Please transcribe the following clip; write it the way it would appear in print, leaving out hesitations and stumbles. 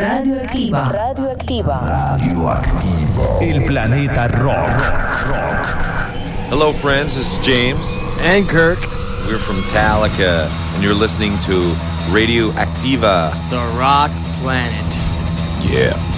Radioactiva. Radioactiva. El planeta rock. Hello, friends. This is James and Kirk. We're from Metallica, and you're listening to Radioactiva, the rock planet. Yeah.